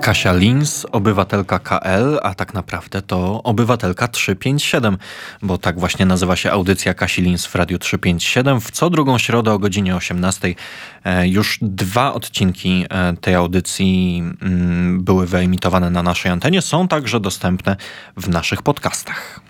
Kasia Lins, obywatelka KL, a tak naprawdę to obywatelka 357, bo tak właśnie nazywa się audycja Kasi Lins w Radiu 357. W co drugą środę o godzinie 18 już 2 odcinki tej audycji były wyemitowane na naszej antenie. Są także dostępne w naszych podcastach.